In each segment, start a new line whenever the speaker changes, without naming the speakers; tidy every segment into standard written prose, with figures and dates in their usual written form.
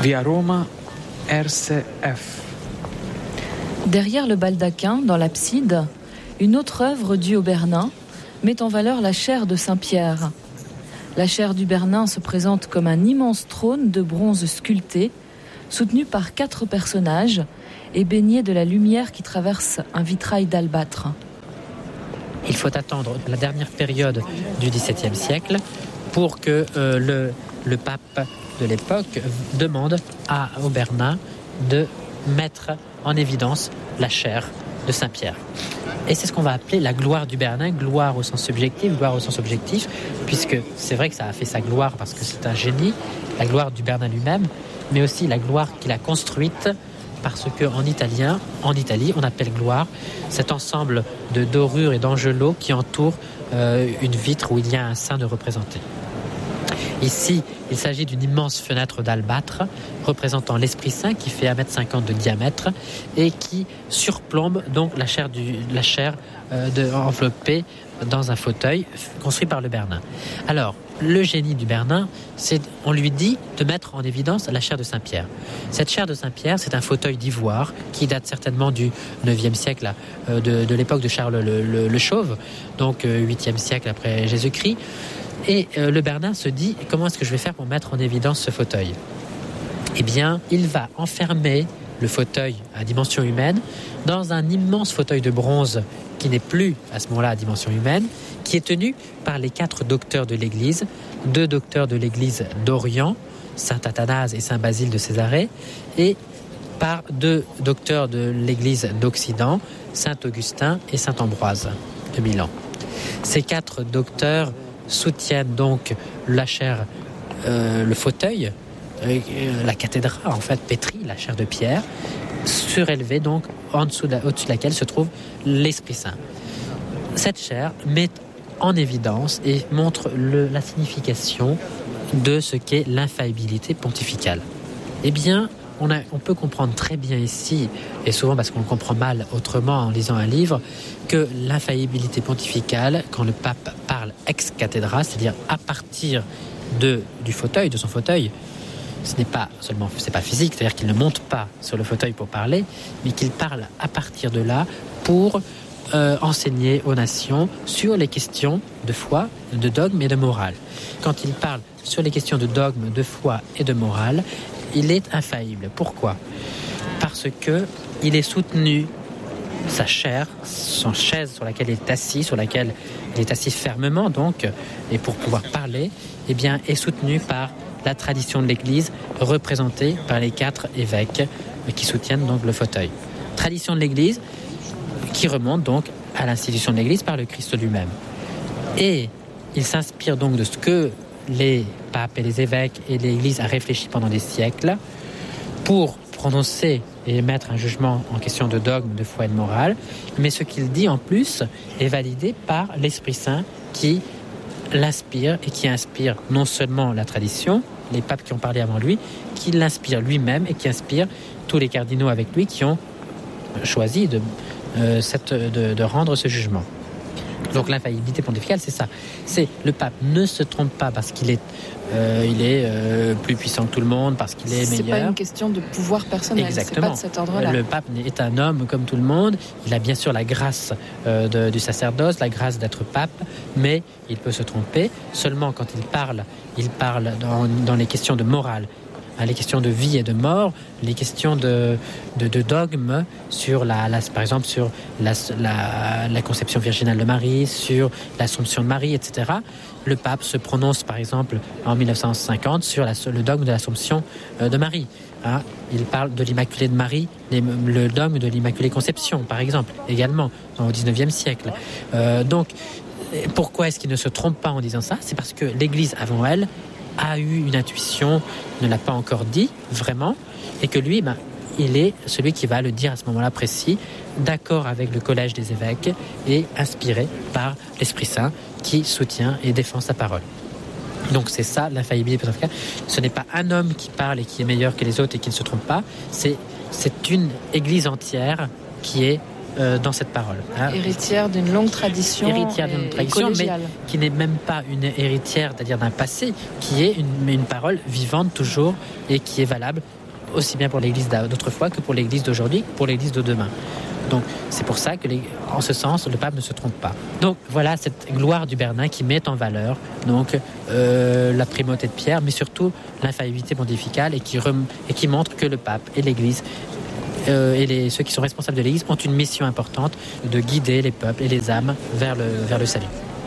Via Roma, RCF.
Derrière le baldaquin, dans l'abside, une autre œuvre due au Bernin met en valeur la chaire de Saint-Pierre. La chaire du Bernin se présente comme un immense trône de bronze sculpté, soutenu par 4 personnages et baigné de la lumière qui traverse un vitrail d'albâtre.
Il faut attendre la dernière période du XVIIe siècle pour que le pape de l'époque demande au Bernin de mettre en évidence la chaire de Saint-Pierre. Et c'est ce qu'on va appeler la gloire du Bernin, gloire au sens subjectif, gloire au sens objectif, puisque c'est vrai que ça a fait sa gloire parce que c'est un génie, la gloire du Bernin lui-même, mais aussi la gloire qu'il a construite, parce qu'en Italie, on appelle gloire cet ensemble de dorures et d'angelots qui entourent une vitre où il y a un saint de représenté. Ici, il s'agit d'une immense fenêtre d'albâtre représentant l'Esprit Saint qui fait 1,50 m de diamètre et qui surplombe donc la chaire enveloppée dans un fauteuil construit par le Bernin. Alors, le génie du Bernin, on lui dit de mettre en évidence la chaire de Saint-Pierre. Cette chaire de Saint-Pierre, c'est un fauteuil d'ivoire qui date certainement du 9e siècle, de l'époque de Charles le Chauve, donc 8e siècle après Jésus-Christ. Et le Bernin se dit, comment est-ce que je vais faire pour mettre en évidence ce fauteuil ? Eh bien, il va enfermer le fauteuil à dimension humaine dans un immense fauteuil de bronze qui n'est plus à ce moment-là à dimension humaine, qui est tenu par les 4 docteurs de l'Église, 2 docteurs de l'Église d'Orient, Saint Athanase et Saint Basile de Césarée, et par 2 docteurs de l'Église d'Occident, Saint Augustin et Saint Ambroise de Milan. Ces 4 docteurs soutiennent donc la chaire, le fauteuil, la cathédrale en fait pétrie, la chaire de pierre, surélevée donc au-dessus de laquelle se trouve l'Esprit Saint. Cette chaire met en évidence et montre la signification de ce qu'est l'infaillibilité pontificale. Eh bien, on peut comprendre très bien ici, et souvent parce qu'on le comprend mal autrement en lisant un livre, que l'infaillibilité pontificale, quand le pape parle ex cathedra, c'est-à-dire à partir du fauteuil, de son fauteuil, c'est pas physique, c'est-à-dire qu'il ne monte pas sur le fauteuil pour parler, mais qu'il parle à partir de là pour enseigner aux nations sur les questions de foi, de dogme et de morale. Quand il parle sur les questions de dogme, de foi et de morale, il est infaillible. Pourquoi ? Parce que il est soutenu, sa chaire, son chaise sur laquelle il est assis, fermement donc, et pour pouvoir parler, eh bien, est soutenu par la tradition de l'Église, représentée par les 4 évêques qui soutiennent donc le fauteuil. Tradition de l'Église qui remonte donc à l'institution de l'Église par le Christ lui-même. Et il s'inspire donc de ce que les papes et les évêques et l'Église a réfléchi pendant des siècles pour prononcer et mettre un jugement en question de dogme, de foi et de morale. Mais ce qu'il dit en plus est validé par l'Esprit Saint qui l'inspire et qui inspire non seulement la tradition, les papes qui ont parlé avant lui, qui l'inspire lui-même et qui inspire tous les cardinaux avec lui qui ont choisi de rendre ce jugement. Donc l'infaillibilité pontificale, c'est ça. C'est le pape ne se trompe pas parce qu'il est plus puissant que tout le monde, parce qu'il est meilleur. C'est
pas une question de pouvoir personnel.
Exactement.
C'est pas de cet ordre-là.
Le pape est un homme comme tout le monde. Il a bien sûr la grâce du sacerdoce, la grâce d'être pape, mais il peut se tromper. Seulement quand il parle dans les questions de morale, les questions de vie et de mort, les questions de dogme sur par exemple sur la conception virginale de Marie, sur l'Assomption de Marie, etc. Le pape se prononce par exemple en 1950 sur le dogme de l'Assomption de Marie. Il parle de l'Immaculée de Marie, le dogme de l'Immaculée Conception par exemple, également au XIXe siècle. Donc pourquoi est-ce qu'il ne se trompe pas en disant ça ? C'est parce que l'Église avant elle a eu une intuition, ne l'a pas encore dit vraiment, et que lui, il est celui qui va le dire à ce moment-là précis, d'accord avec le collège des évêques et inspiré par l'Esprit Saint qui soutient et défend sa parole. Donc c'est ça l'infaillibilité pontificale. Ce n'est pas un homme qui parle et qui est meilleur que les autres et qui ne se trompe pas, c'est une Église entière qui est dans cette parole.
Héritière d'une longue tradition,
mais qui n'est même pas une héritière, c'est-à-dire d'un passé, qui est une parole vivante toujours et qui est valable aussi bien pour l'Église d'autrefois que pour l'Église d'aujourd'hui, pour l'Église de demain. Donc c'est pour ça que, en ce sens, le pape ne se trompe pas. Donc voilà cette gloire du Bernin qui met en valeur donc la primauté de Pierre, mais surtout l'infaillibilité pontificale et qui montre que le pape et l'Église et ceux qui sont responsables de l'Église ont une mission importante de guider les peuples et les âmes vers le salut.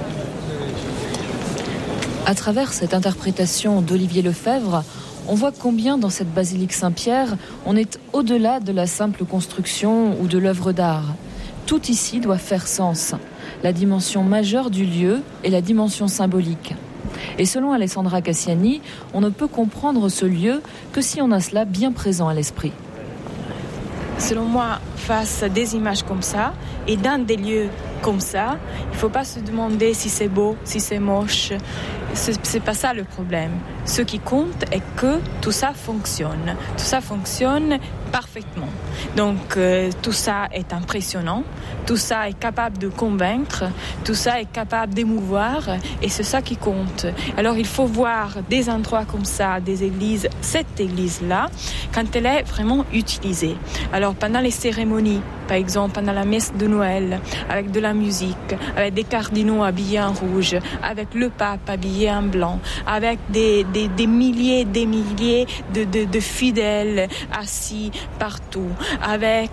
À travers cette interprétation d'Olivier Lefebvre, on voit combien dans cette basilique Saint-Pierre, on est au-delà de la simple construction ou de l'œuvre d'art. Tout ici doit faire sens. La dimension majeure du lieu et la dimension symbolique. Et selon Alessandra Cassiani, on ne peut comprendre ce lieu que si on a cela bien présent à l'esprit.
Selon moi, face à des images comme ça, et dans des lieux comme ça, il ne faut pas se demander si c'est beau, si c'est moche. C'est pas ça le problème. Ce qui compte est que tout ça fonctionne. Tout ça fonctionne parfaitement. Donc tout ça est impressionnant, tout ça est capable de convaincre, tout ça est capable d'émouvoir et c'est ça qui compte. Alors il faut voir des endroits comme ça, des églises, cette église-là, quand elle est vraiment utilisée. Alors pendant les cérémonies, par exemple pendant la messe de Noël, avec de la musique, avec des cardinaux habillés en rouge, avec le pape habillé en blanc, avec des milliers de fidèles assis partout, avec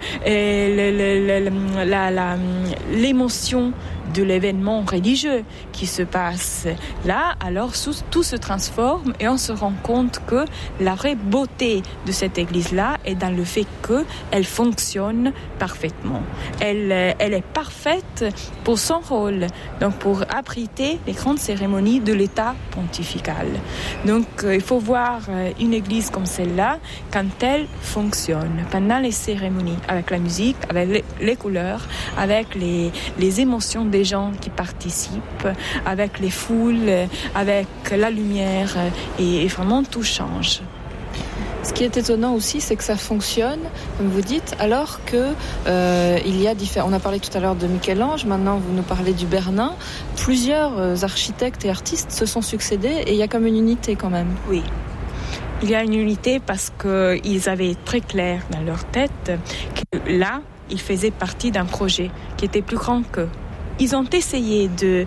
l'émotion de l'événement religieux qui se passe là, alors tout se transforme et on se rend compte que la vraie beauté de cette église-là est dans le fait qu'elle fonctionne parfaitement. Elle est parfaite pour son rôle, donc pour abriter les grandes cérémonies de l'État pontifical. Donc il faut voir une église comme celle-là quand elle fonctionne, pendant les cérémonies, avec la musique, avec les couleurs, avec les émotions des gens qui participent, avec les foules, avec la lumière, et vraiment tout change.
Ce qui est étonnant aussi, c'est que ça fonctionne, comme vous dites, alors que il y a différents. On a parlé tout à l'heure de Michel-Ange, maintenant vous nous parlez du Bernin. Plusieurs architectes et artistes se sont succédés et il y a comme une unité quand même.
Oui. Il y a une unité parce qu'ils avaient très clair dans leur tête que là, ils faisaient partie d'un projet qui était plus grand qu'eux. Ils ont essayé de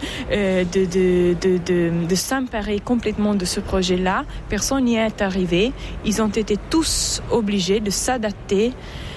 s'emparer complètement de ce projet-là. Personne n'y est arrivé. Ils ont été tous obligés de s'adapter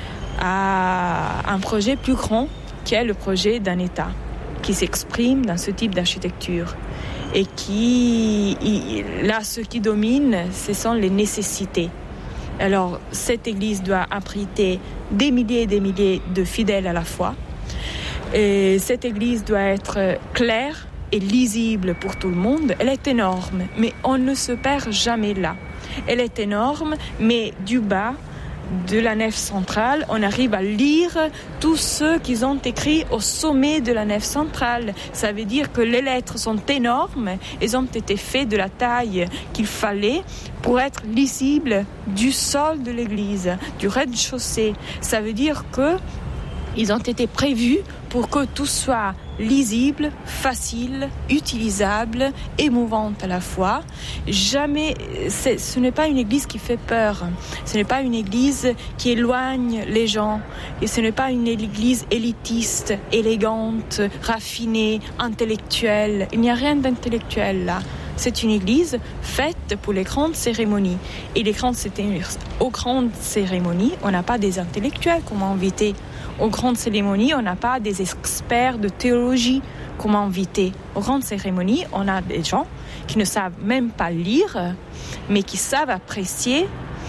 à un projet plus grand qui est le projet d'un État qui s'exprime dans ce type d'architecture. Et là, ce qui domine, ce sont les nécessités. Alors, cette église doit abriter des milliers et des milliers de fidèles à la fois. Et cette église doit être claire et lisible pour tout le monde. Elle est énorme, mais on ne se perd jamais là. Elle est énorme, mais du bas de la nef centrale, on arrive à lire tous ceux qui ont écrit au sommet de la nef centrale. Ça veut dire que les lettres sont énormes, elles ont été faites de la taille qu'il fallait pour être lisibles du sol de l'église, du rez-de-chaussée. Ça veut dire que ils ont été prévus pour que tout soit lisible, facile, utilisable, émouvante à la fois. Jamais, ce n'est pas une église qui fait peur. Ce n'est pas une église qui éloigne les gens. Et ce n'est pas une église élitiste, élégante, raffinée, intellectuelle. Il n'y a rien d'intellectuel là. C'est une église faite pour les grandes cérémonies. Et aux grandes cérémonies, on n'a pas des intellectuels comme invités. Aux grandes cérémonies, on n'a pas des experts de théologie comme invités. Aux grandes cérémonies, on a des gens qui ne savent même pas lire, mais qui savent apprécier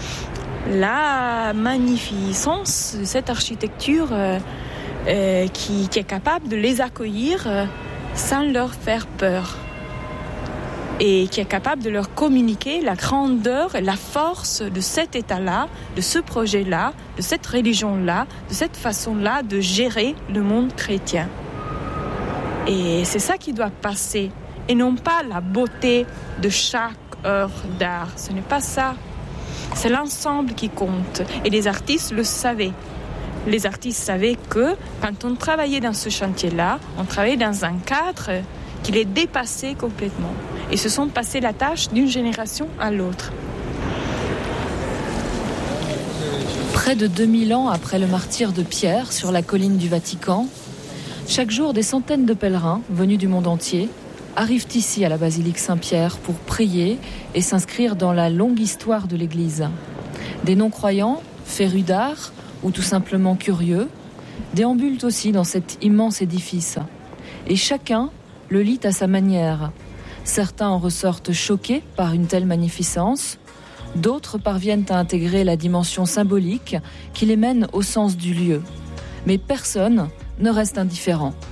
la magnificence de cette architecture qui est capable de les accueillir sans leur faire peur. Et qui est capable de leur communiquer la grandeur et la force de cet état-là, de ce projet-là, de cette religion-là, de cette façon-là de gérer le monde chrétien. Et c'est ça qui doit passer, et non pas la beauté de chaque œuvre d'art. Ce n'est pas ça. C'est l'ensemble qui compte, et les artistes le savaient. les artistes savaient que quand on travaillait dans ce chantier-là, on travaillait dans un cadre qui les dépassait complètement. Et se sont passés la tâche d'une génération à l'autre.
Près de 2000 ans après le martyre de Pierre sur la colline du Vatican, chaque jour des centaines de pèlerins venus du monde entier arrivent ici à la basilique Saint-Pierre pour prier et s'inscrire dans la longue histoire de l'Église. Des non-croyants, férus d'art ou tout simplement curieux, déambulent aussi dans cet immense édifice. Et chacun le lit à sa manière. Certains en ressortent choqués par une telle magnificence, d'autres parviennent à intégrer la dimension symbolique qui les mène au sens du lieu. Mais personne ne reste indifférent.